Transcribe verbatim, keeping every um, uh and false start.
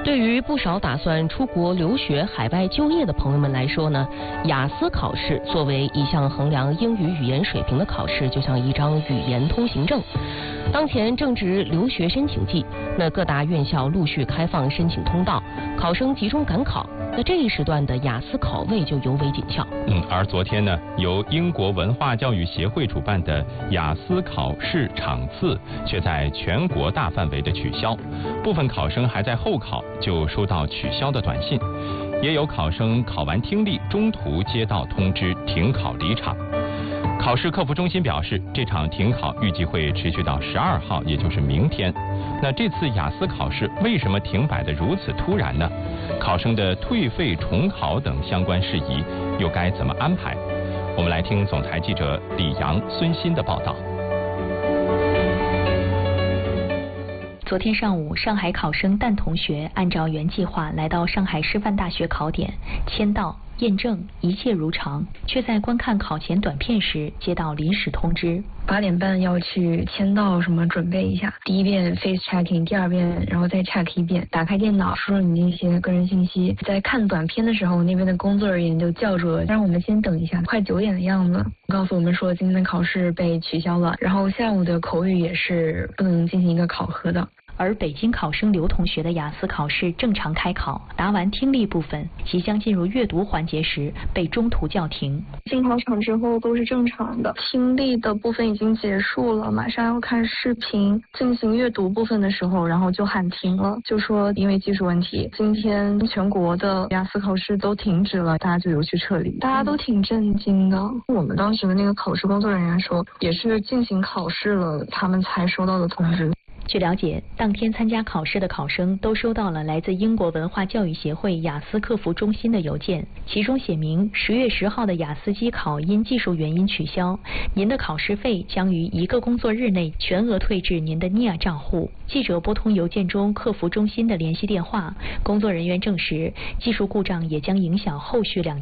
对于不少打算出国留学、海外就业的朋友们来说呢，雅思考试作为一项衡量英语语言水平的考试，就像一张语言通行证。当前正值留学申请季，那各大院校陆续开放申请通道，考生集中赶考。那这一时段的雅思考位就尤为紧俏。 嗯，而昨天呢，由英国文化教育协会主办的雅思考试场次却在全国大范围的取消，部分考生还在候考就收到取消的短信，也有考生考完听力中途接到通知停考离场。考试客服中心表示，这场停考预计会持续到十二号，也就是明天。那这次雅思考试为什么停摆得如此突然呢？考生的退费重考等相关事宜又该怎么安排？我们来听总台记者李阳、孙鑫的报道。 昨天上午，上海考生蛋同学按照原计划来到上海师范大学考点，签到、验证，一切如常，却在观看考前短片时接到临时通知。 八点半要去签到，什么准备一下。第一遍 face checking， 第二遍然后再 check 一遍。打开电脑，输入你那些个人信息。在看短片的时候，那边的工作人员就叫住了，让我们先等一下。快九点的样子，告诉我们说今天的考试被取消了，然后下午的口语也是不能进行一个考核的。 而北京考生刘同学的雅思考试正常开考，答完听力部分，即将进入阅读环节时被中途叫停。 进考场之后都是正常的，听力的部分已经结束了，马上要看视频。进行阅读部分的时候，然后就喊停了，就说因为技术问题，今天全国的雅思考试都停止了，大家就有去撤离。大家都挺震惊的。我们当时的那个考试工作人员说，也是进行考试了，他们才收到的通知。 据了解，当天参加考试的考生都收到了来自英国文化教育协会雅思客服中心的邮件，其中写明十月十号的雅思机考因技术原因取消，您的考试费将于一个工作日内全额退至您的 N I A 账户。记者拨通邮件中客服中心的联系电话，工作人员证实，技术故障也将影响后续两